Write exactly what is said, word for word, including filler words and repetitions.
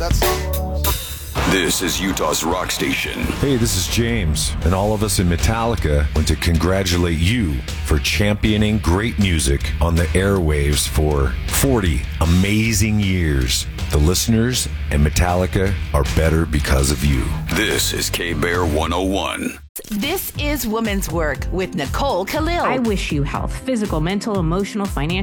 That's This is Utah's rock station. Hey, this is James, and all of us in Metallica want to congratulate you for championing great music on the airwaves for forty amazing years. The listeners and Metallica are better because of you. This is K-Bear one oh one. This is Women's Work with Nicole Khalil. I wish you health, physical, mental, emotional, financial.